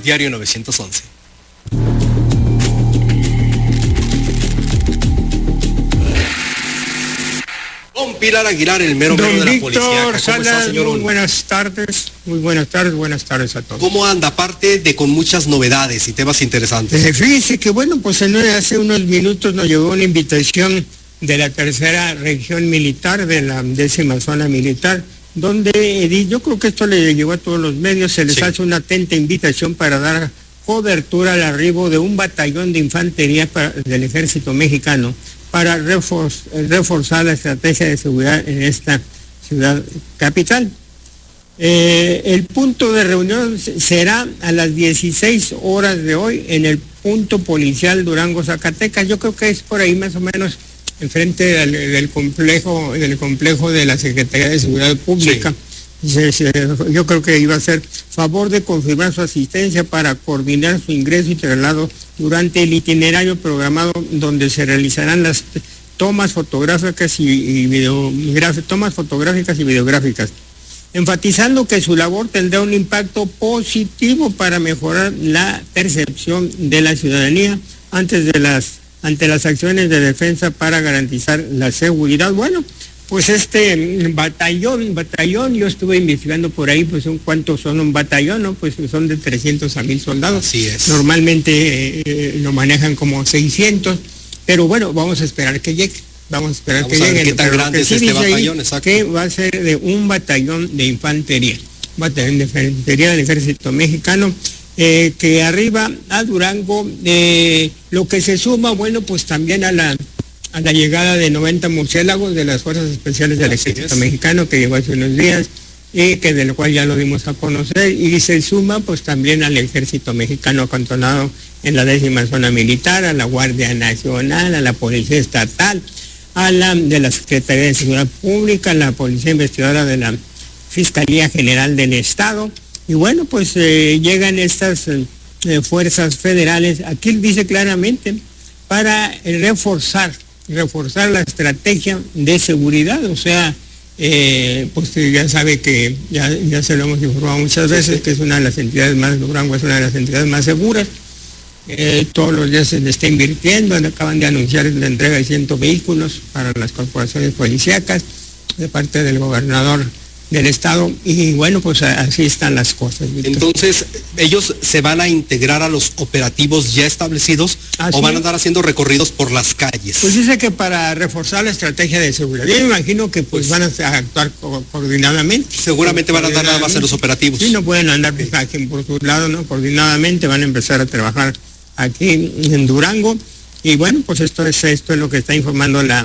Diario 911. Don Pilar Aguilar, el mero de la policía. ¿Cómo está, señor? Muy buenas tardes a todos. ¿Cómo anda? Aparte de con muchas novedades y temas interesantes. Fíjese que bueno, pues hace unos minutos nos llegó una invitación de la tercera región militar, de la 10ª zona militar, donde yo creo que esto le llegó a todos los medios, se les hace una atenta invitación para dar cobertura al arribo de un batallón de infantería del ejército mexicano para reforzar la estrategia de seguridad en esta ciudad capital. El punto de reunión será a las 16 horas de hoy en el punto policial Durango, Zacatecas. Yo creo que es por ahí más o menos enfrente del complejo de la Secretaría de Seguridad Pública. Yo creo que iba a ser favor de confirmar su asistencia para coordinar su ingreso y traslado durante el itinerario programado, donde se realizarán las tomas fotográficas y videográficas, enfatizando que su labor tendrá un impacto positivo para mejorar la percepción de la ciudadanía ante las acciones de defensa para garantizar la seguridad. Bueno, pues este batallón, yo estuve investigando por ahí, pues ¿cuántos son un batallón? ¿No? Pues son de 300 a 1000 soldados. Así es. Normalmente lo manejan como 600, pero bueno, vamos a esperar que llegue. Vamos a esperar que llegue. ¿Qué tan grande es este batallón? Exacto. Que va a ser de un batallón de infantería, del ejército mexicano, que arriba a Durango, lo que se suma, bueno, pues también a la llegada de 90 murciélagos de las Fuerzas Especiales del Ejército Mexicano, que llegó hace unos días, y que de lo cual ya lo dimos a conocer, y se suma pues también al Ejército Mexicano acantonado en la 10ª zona militar, a la Guardia Nacional, a la Policía Estatal, a la de la Secretaría de Seguridad Pública, a la Policía Investigadora de la Fiscalía General del Estado, y bueno, pues llegan estas fuerzas federales, aquí dice claramente, para reforzar la estrategia de seguridad, o sea, pues ya sabe que ya se lo hemos informado muchas veces, que es una de las entidades más, Durango es una de las entidades más seguras, todos los días se le está invirtiendo, acaban de anunciar la entrega de 100 vehículos para las corporaciones policíacas de parte del gobernador del estado, y bueno, pues así están las cosas, Víctor. Entonces, ¿ellos se van a integrar a los operativos ya establecidos o van a andar haciendo recorridos por las calles? Pues dice que para reforzar la estrategia de seguridad. Yo me imagino que pues van a actuar coordinadamente. Seguramente van a andar nada más en los operativos. Sí, no pueden andar aquí por su lado, ¿no? Coordinadamente van a empezar a trabajar aquí en Durango, y bueno, pues esto es lo que está informando la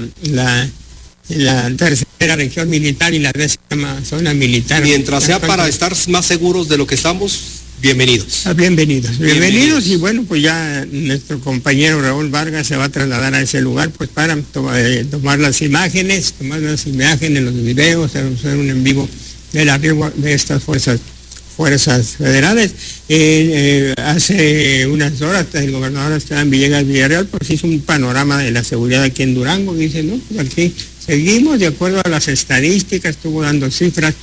tercera región militar y la 10ª zona militar. Mientras sea para estar más seguros de lo que estamos, bienvenidos. Bienvenidos, y bueno, pues ya nuestro compañero Raúl Vargas se va a trasladar a ese lugar pues para tomar las imágenes, los videos, hacer un en vivo del arribo de estas fuerzas federales. Hace unas horas el gobernador Esteban Villegas Villarreal pues hizo un panorama de la seguridad aquí en Durango, dice, no, pues aquí seguimos de acuerdo a las estadísticas, estuvo dando cifras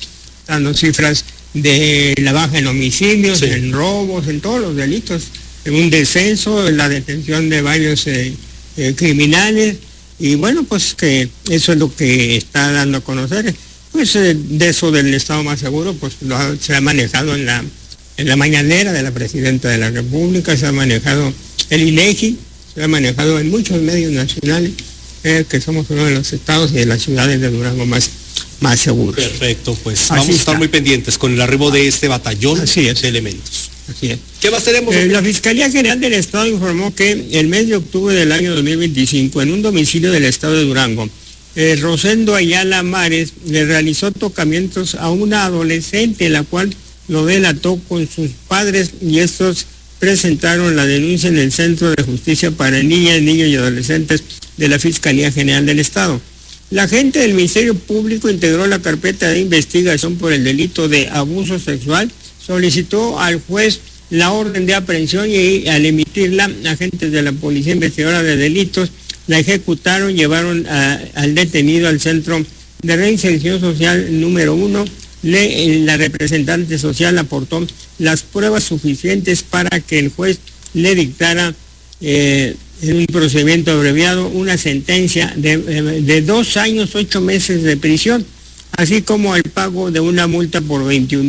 de la baja en homicidios, en robos, en todos los delitos, en un descenso, en la detención de varios criminales, y bueno, pues que eso es lo que está dando a conocer. Pues de eso del estado más seguro, pues se ha manejado en la mañanera de la presidenta de la República, se ha manejado el INEGI, se ha manejado en muchos medios nacionales, que somos uno de los estados y de las ciudades de Durango más seguros. Perfecto, pues vamos a estar muy pendientes con el arribo de este batallón de elementos. Así es. ¿Qué más tenemos? La Fiscalía General del Estado informó que el mes de octubre del año 2025, en un domicilio del estado de Durango, Rosendo Ayala Mares le realizó tocamientos a una adolescente, la cual lo delató con sus padres, y estos presentaron la denuncia en el Centro de Justicia para Niñas, Niños y Adolescentes de la Fiscalía General del Estado. La agente del Ministerio Público integró la carpeta de investigación por el delito de abuso sexual, solicitó al juez la orden de aprehensión y al emitirla, agentes de la Policía Investigadora de Delitos la ejecutaron, llevaron al detenido al Centro de Reinserción Social número 1. La representante social aportó las pruebas suficientes para que el juez le dictara en un procedimiento abreviado una sentencia de 2 años, 8 meses de prisión, así como el pago de una multa por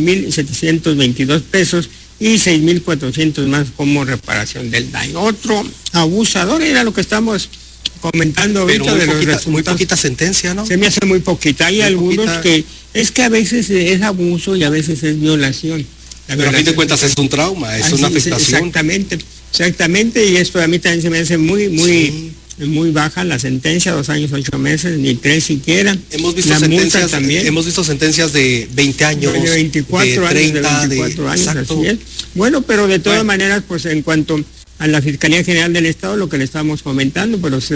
21,722 pesos y 6,400 más como reparación del daño. Otro abusador, era lo que estamos comentando ahorita de los resultados. Muy poquita sentencia, ¿no? Se me hace muy poquita. Hay muy algunos poquita. Que es que a veces es abuso y a veces es violación. Pero a fin de cuentas es un trauma, es una afectación. Exactamente, y esto a mí también se me hace muy baja la sentencia, 2 años, 8 meses, ni 3 siquiera. Hemos visto sentencias de 20 años, de 24 de 30, años, de 24 años, así es. Bueno, pero de todas maneras, pues en cuanto a la Fiscalía General del Estado, lo que le estamos comentando, pues los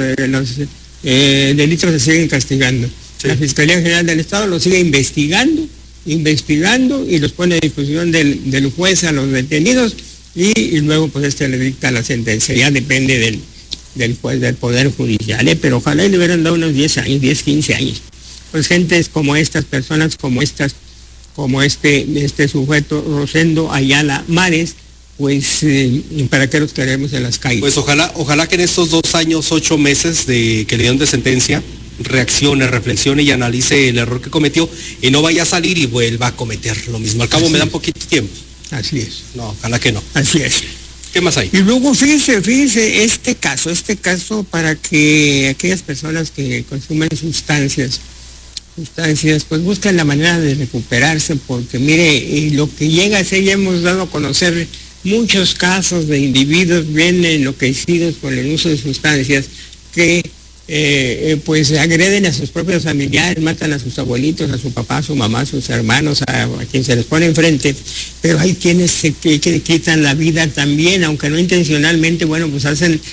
delitos se siguen castigando. Sí. La Fiscalía General del Estado lo sigue investigando y los pone a disposición del juez a los detenidos y luego pues le dicta la sentencia. Ya depende del juez, del Poder Judicial, pero ojalá le hubieran dado unos 10 años, 10, 15 años. Pues gentes como estas, personas como estas, como este sujeto Rosendo Ayala Mares, pues para qué los queremos en las calles. Pues ojalá que en estos 2 años, 8 meses que le dieron de sentencia, reaccione, reflexione y analice el error que cometió y no vaya a salir y vuelva a cometer lo mismo. Al cabo me dan poquito tiempo. Así es. No, ojalá que no. Así es. ¿Qué más hay? Y luego fíjese este caso para que aquellas personas que consumen sustancias, pues busquen la manera de recuperarse, porque mire, lo que llega a ser, ya hemos dado a conocer muchos casos de individuos bien enloquecidos por el uso de sustancias que pues agreden a sus propios familiares, matan a sus abuelitos, a su papá, a su mamá, a sus hermanos, a quien se les pone enfrente, pero hay quienes que quitan la vida también, aunque no intencionalmente, bueno, pues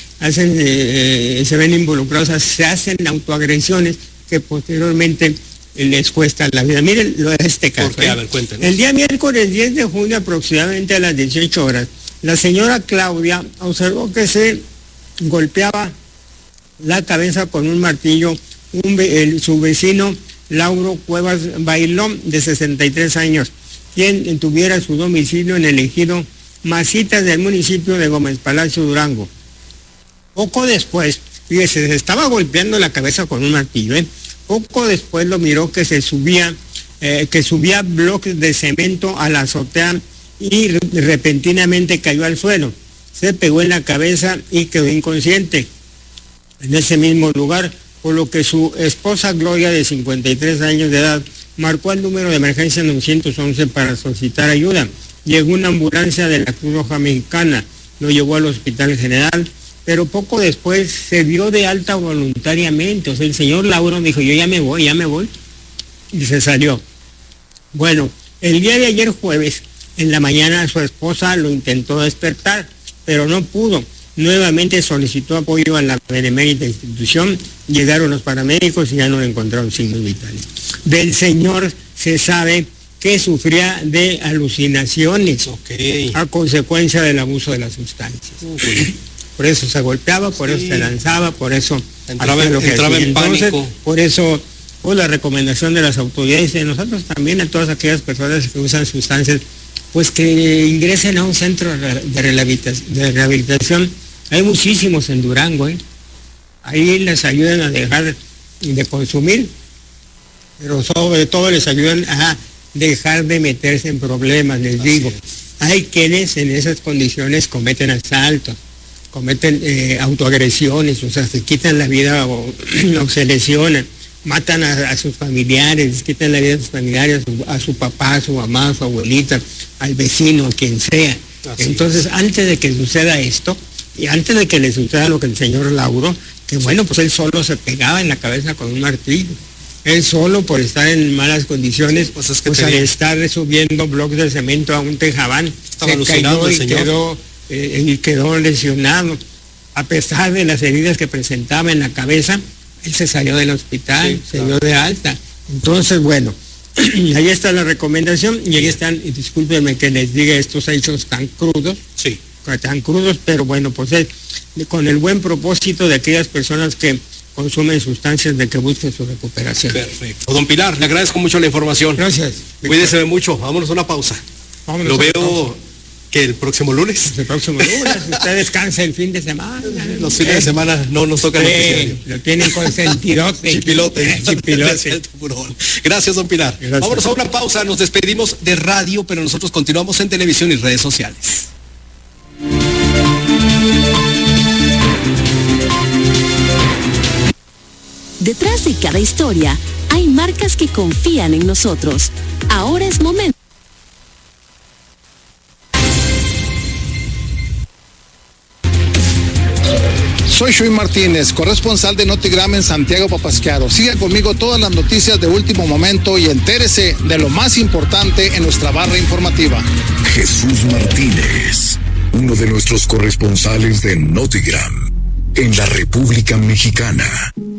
se ven involucrados, se hacen autoagresiones que posteriormente les cuesta la vida. Miren este caso. A ver, cuéntenos. El día miércoles 10 de junio, aproximadamente a las 18 horas, la señora Claudia observó que se golpeaba la cabeza con un martillo su vecino Lauro Cuevas Bailón, de 63 años, quien tuviera su domicilio en el ejido Masitas del municipio de Gómez Palacio, Durango. Poco después, fíjese, se estaba golpeando la cabeza con un martillo, Poco después lo miró que subía bloques de cemento a la azotea y repentinamente cayó al suelo. Se pegó en la cabeza y quedó inconsciente en ese mismo lugar, por lo que su esposa Gloria, de 53 años de edad, marcó el número de emergencia 911 para solicitar ayuda. Llegó una ambulancia de la Cruz Roja Mexicana, lo llevó al Hospital General, pero poco después se dio de alta voluntariamente. O sea, el señor Lauro dijo, yo ya me voy, y se salió. Bueno, el día de ayer jueves, en la mañana, su esposa lo intentó despertar, pero no pudo. Nuevamente solicitó apoyo a la benemérita institución, llegaron los paramédicos y ya no le encontraron signos vitales. Del señor se sabe que sufría de alucinaciones a consecuencia del abuso de las sustancias. Por eso se golpeaba, por eso se lanzaba, por eso entraba en pánico. Por eso, la recomendación de las autoridades y de nosotros también a todas aquellas personas que usan sustancias, pues que ingresen a un centro de rehabilitación. Hay muchísimos en Durango, Ahí les ayudan a dejar de consumir, pero sobre todo les ayudan a dejar de meterse en problemas, les digo. Hay quienes en esas condiciones cometen asaltos, cometen autoagresiones, o sea, se quitan la vida o se lesionan, matan a sus familiares, quitan la vida a sus familiares, a su papá, a su mamá, a su abuelita, al vecino, a quien sea. Entonces, antes de que suceda esto, y antes de que le suceda lo que el señor Lauro, que bueno, pues él solo se pegaba en la cabeza con un martillo. Él solo, por estar en malas condiciones, al estar subiendo bloques de cemento a un tejabán, se cayó y quedó lesionado. A pesar de las heridas que presentaba en la cabeza, él se salió del hospital, se dio de alta. Entonces, bueno, ahí está la recomendación y ahí están, y discúlpenme que les diga estos hechos tan crudos, pero bueno, pues es con el buen propósito de aquellas personas que consumen sustancias, de que busquen su recuperación. Perfecto. Don Pilar, le agradezco mucho la información. Gracias. Cuídese mucho, vámonos a una pausa. Vámonos. ¿Que el próximo lunes? El próximo lunes, usted descansa el fin de semana. Los fines de semana no nos toca el noticiario. Lo tienen consentidote. Chipilote. Chipilote. Gracias, don Pilar. Gracias. Vámonos a una pausa, nos despedimos de radio, pero nosotros continuamos en televisión y redes sociales. Detrás de cada historia hay marcas que confían en nosotros. Ahora es momento. Soy Shui Martínez, corresponsal de Notigram en Santiago Papasquiaro. Siga conmigo todas las noticias de último momento y entérese de lo más importante en nuestra barra informativa. Jesús Martínez, uno de nuestros corresponsales de Notigram en la República Mexicana.